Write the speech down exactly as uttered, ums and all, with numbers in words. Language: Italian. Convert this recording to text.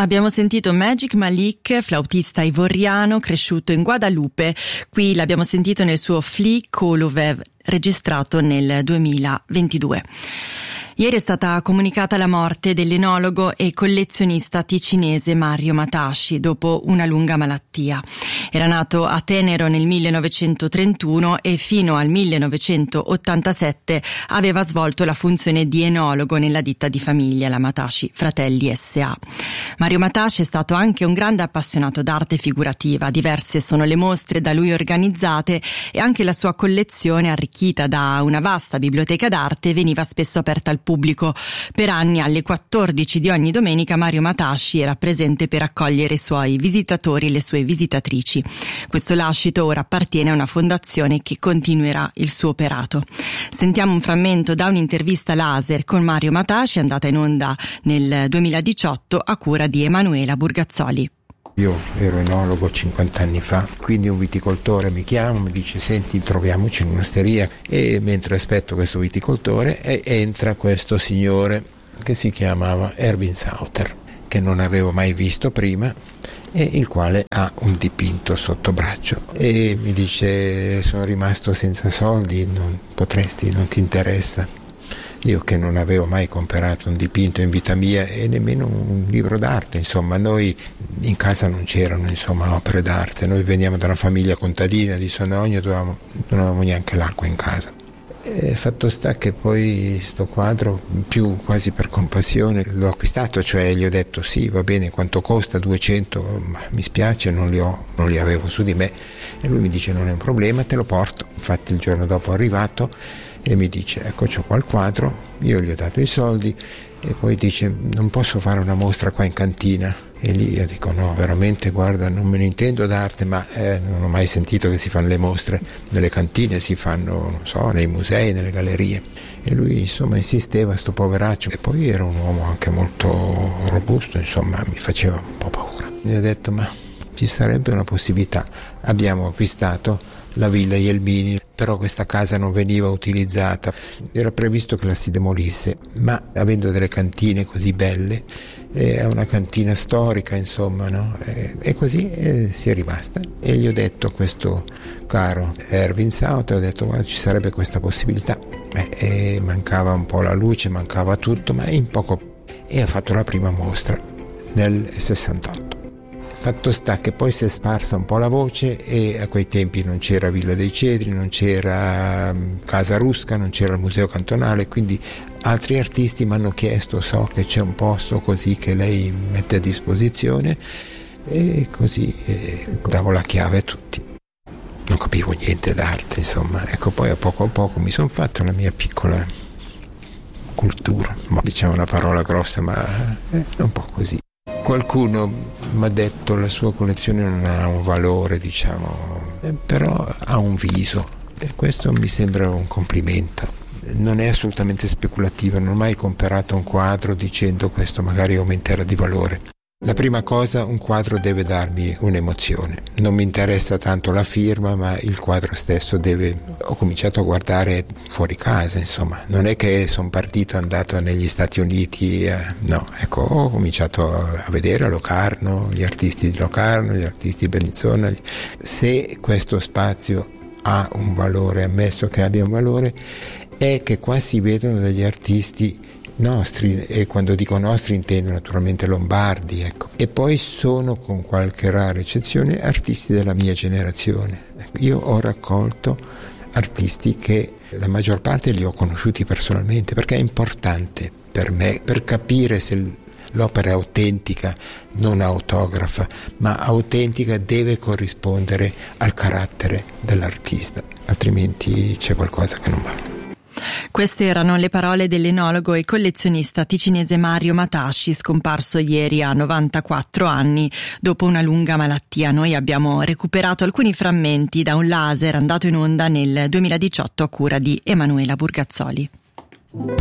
Abbiamo sentito Magic Malik, flautista ivoriano cresciuto in Guadalupe. Qui l'abbiamo sentito nel suo Flea Kolovev, registrato nel duemilaventidue. Ieri è stata comunicata la morte dell'enologo e collezionista ticinese Mario Matashi dopo una lunga malattia. Era nato a Tenero nel millenovecentotrentuno e fino al millenovecentottantasette aveva svolto la funzione di enologo nella ditta di famiglia, la Matashi Fratelli S A. Mario Matashi è stato anche un grande appassionato d'arte figurativa. Diverse sono le mostre da lui organizzate e anche la sua collezione, arricchita da una vasta biblioteca d'arte, veniva spesso aperta al pubblico. Per anni alle quattordici di ogni domenica Mario Matashi era presente per accogliere i suoi visitatori e le sue visitatrici. Questo lascito ora appartiene a una fondazione che continuerà il suo operato. Sentiamo un frammento da un'intervista laser con Mario Matashi andata in onda nel duemiladiciotto a cura di Emanuela Burgazzoli. Io ero enologo cinquanta anni fa, quindi un viticoltore mi chiama, mi dice: senti, troviamoci in un'osteria, e mentre aspetto questo viticoltore eh, entra questo signore che si chiamava Erwin Sauter, che non avevo mai visto prima, e il quale ha un dipinto sotto braccio, e mi dice: sono rimasto senza soldi, non potresti, non ti interessa? Io che non avevo mai comprato un dipinto in vita mia e nemmeno un libro d'arte, insomma, noi in casa non c'erano insomma opere d'arte, noi veniamo da una famiglia contadina di Sonogno, dovevamo, non avevamo neanche l'acqua in casa. E fatto sta che poi sto quadro, più quasi per compassione, l'ho acquistato, cioè gli ho detto: sì, va bene, quanto costa? duecento, ma mi spiace, non li ho, non li avevo su di me. E lui mi dice: non è un problema, te lo porto. Infatti il giorno dopo è arrivato e mi dice: ecco, c'ho qua il quadro. Io gli ho dato i soldi e poi dice: non posso fare una mostra qua in cantina? E lì io dico: no, veramente, guarda, non me ne intendo d'arte, ma eh, non ho mai sentito che si fanno le mostre nelle cantine, si fanno, non so, nei musei, nelle gallerie. E lui insomma insisteva, sto poveraccio, e poi era un uomo anche molto robusto, insomma mi faceva un po' paura. Gli ho detto: ma ci sarebbe una possibilità. Abbiamo acquistato la villa Jelmini, però questa casa non veniva utilizzata, era previsto che la si demolisse, ma avendo delle cantine così belle, è una cantina storica, insomma, no? E, e così eh, si è rimasta. E gli ho detto a questo caro Erwin Sauter, ho detto: guarda, ci sarebbe questa possibilità. Eh, e mancava un po' la luce, mancava tutto, ma in poco. E ha fatto la prima mostra nel sessantotto. Fatto sta che poi si è sparsa un po' la voce, e a quei tempi non c'era Villa dei Cedri, non c'era Casa Rusca, non c'era il Museo Cantonale, quindi altri artisti mi hanno chiesto: so che c'è un posto così che lei mette a disposizione, e così eh, davo la chiave a tutti. Non capivo niente d'arte, insomma. Ecco, poi a poco a poco mi sono fatto la mia piccola cultura, diciamo una parola grossa, ma è un po' così. Qualcuno mi ha detto: la sua collezione non ha un valore, diciamo, eh, però ha un viso, e questo mi sembra un complimento. Non è assolutamente speculativa, non ho mai comprato un quadro dicendo questo magari aumenterà di valore. La prima cosa, un quadro deve darmi un'emozione. Non mi interessa tanto la firma, ma il quadro stesso deve... Ho cominciato a guardare fuori casa, insomma. Non è che sono partito, andato negli Stati Uniti, eh, no. Ecco, ho cominciato a vedere a Locarno, gli artisti di Locarno, gli artisti di Bellinzona. Se questo spazio ha un valore, ammesso che abbia un valore, è che qua si vedono degli artisti nostri, e quando dico nostri intendo naturalmente lombardi, ecco. E poi sono, con qualche rara eccezione, artisti della mia generazione. Io ho raccolto artisti che la maggior parte li ho conosciuti personalmente, perché è importante per me, per capire se l'opera è autentica, non autografa, ma autentica, deve corrispondere al carattere dell'artista, altrimenti c'è qualcosa che non va. Queste erano le parole dell'enologo e collezionista ticinese Mario Matashi, scomparso ieri a novantaquattro anni dopo una lunga malattia. Noi abbiamo recuperato alcuni frammenti da un laser andato in onda nel duemiladiciotto a cura di Emanuela Burgazzoli.